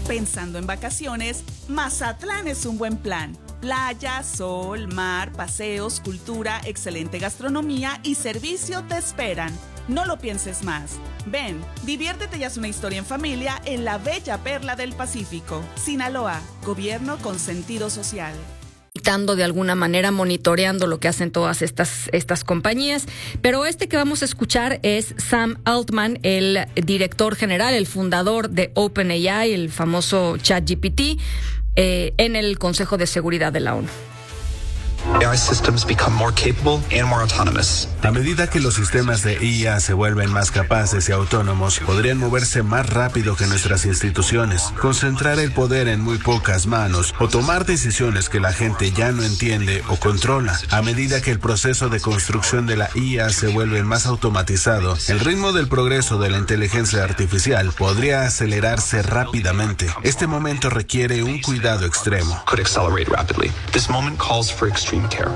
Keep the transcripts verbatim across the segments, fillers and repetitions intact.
Pensando en vacaciones, Mazatlán es un buen plan. Playa, sol, mar, paseos, cultura, excelente gastronomía y servicio te esperan. No lo pienses más. Ven, diviértete y haz una historia en familia en la bella perla del Pacífico. Sinaloa, gobierno con sentido social. De alguna manera monitoreando lo que hacen todas estas, estas compañías. Pero este que vamos a escuchar es Sam Altman, el director general, el fundador de OpenAI, el famoso ChatGPT, eh, en el Consejo de Seguridad de la ONU. A I systems become more capable and more autonomous. A medida que los sistemas de I A se vuelven más capaces y autónomos, podrían moverse más rápido que nuestras instituciones, concentrar el poder en muy pocas manos o tomar decisiones que la gente ya no entiende o controla. A medida que el proceso de construcción de la I A se vuelve más automatizado, el ritmo del progreso de la inteligencia artificial podría acelerarse rápidamente. Este momento requiere un cuidado extremo. Could accelerate rapidly. This moment calls for extreme care.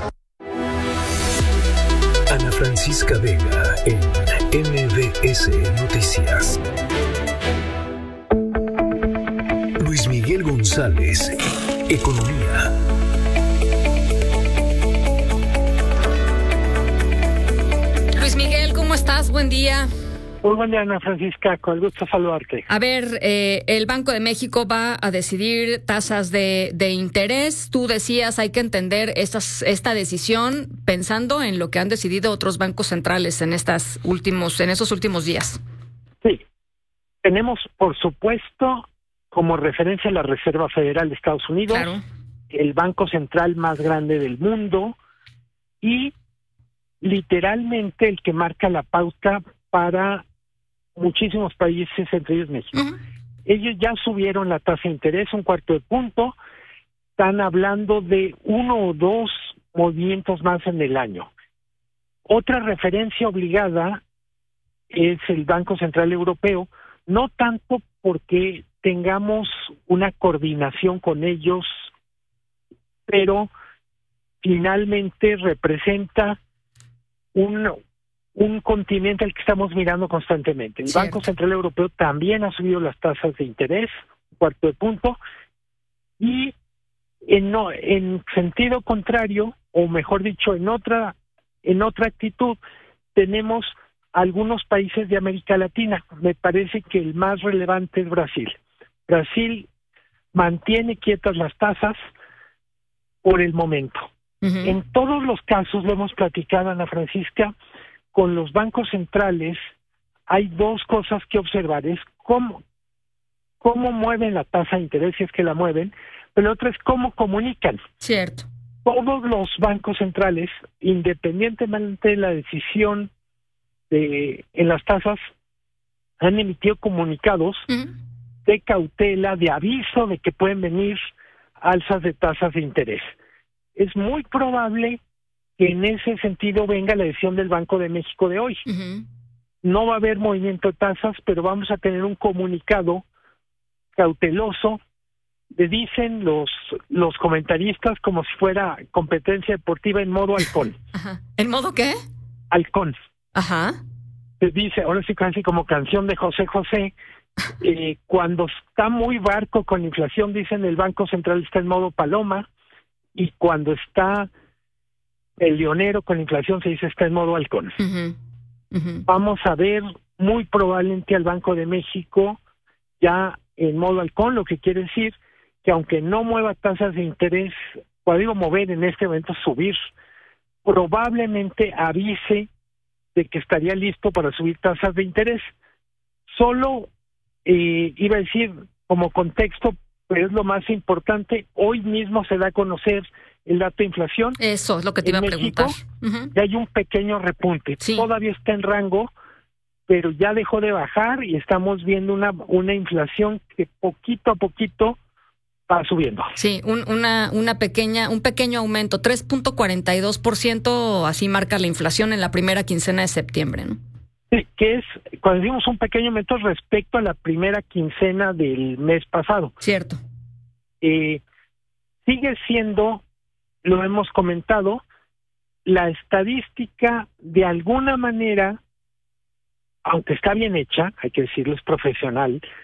Ana Francisca Vega en M B S Noticias. Luis Miguel González, Economía. Luis Miguel, ¿cómo estás? Buen día. Muy buen día, Ana Francisca, con el gusto saludarte. A ver, eh, el Banco de México va a decidir tasas de, de interés. Tú decías, hay que entender estas, esta decisión pensando en lo que han decidido otros bancos centrales en estas últimos, en esos últimos días. Sí, tenemos, por supuesto, como referencia la Reserva Federal de Estados Unidos, claro, el banco central más grande del mundo y literalmente el que marca la pauta para muchísimos países, entre ellos México. Uh-huh. Ellos ya subieron la tasa de interés un cuarto de punto, están hablando de uno o dos movimientos más en el año. Otra referencia obligada es el Banco Central Europeo, no tanto porque tengamos una coordinación con ellos, pero finalmente representa un un continente al que estamos mirando constantemente. El Cierto. Banco Central Europeo también ha subido las tasas de interés, un cuarto de punto, y en, no, en sentido contrario, o mejor dicho, en otra, en otra actitud, tenemos algunos países de América Latina. Me parece que el más relevante es Brasil. Brasil mantiene quietas las tasas por el momento. Uh-huh. En todos los casos, lo hemos platicado, Ana Francisca, con los bancos centrales hay dos cosas que observar. Es cómo, cómo mueven la tasa de interés, si es que la mueven, pero otra es cómo comunican. Cierto. Todos los bancos centrales, independientemente de la decisión de en las tasas, han emitido comunicados uh-huh. de cautela, de aviso de que pueden venir alzas de tasas de interés. Es muy probable que en ese sentido venga la decisión del Banco de México de hoy. Uh-huh. No va a haber movimiento de tasas, pero vamos a tener un comunicado cauteloso. Le dicen los los comentaristas como si fuera competencia deportiva en modo halcón. Ajá. ¿En modo qué? Halcón. Ajá. Se dice, ahora sí casi como canción de José José, eh, cuando está muy barco con inflación, dicen el Banco Central está en modo paloma, y cuando está el leonero con inflación se dice está en modo halcón. Uh-huh. Uh-huh. Vamos a ver muy probablemente al Banco de México ya en modo halcón, lo que quiere decir que aunque no mueva tasas de interés, cuando digo mover en este momento subir, probablemente avise de que estaría listo para subir tasas de interés. Solo eh, iba a decir como contexto, pero es lo más importante, hoy mismo se da a conocer el dato de inflación. Eso es lo que te iba a preguntar. Uh-huh. Ya hay un pequeño repunte. Sí. Todavía está en rango, pero ya dejó de bajar y estamos viendo una una inflación que poquito a poquito va subiendo. Sí, un, una una pequeña un pequeño aumento, tres punto cuarenta y dos por ciento, así marca la inflación en la primera quincena de septiembre, ¿no? Sí, que es cuando decimos un pequeño aumento respecto a la primera quincena del mes pasado. Cierto. Eh, sigue siendo, lo hemos comentado, la estadística de alguna manera, aunque está bien hecha, hay que decirlo, es profesional,